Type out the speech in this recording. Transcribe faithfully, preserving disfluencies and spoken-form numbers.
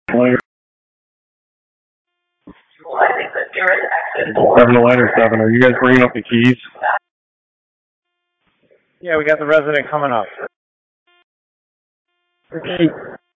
Seven to line or seven. Are you guys bringing up the keys? Yeah, we got the resident coming up. Okay.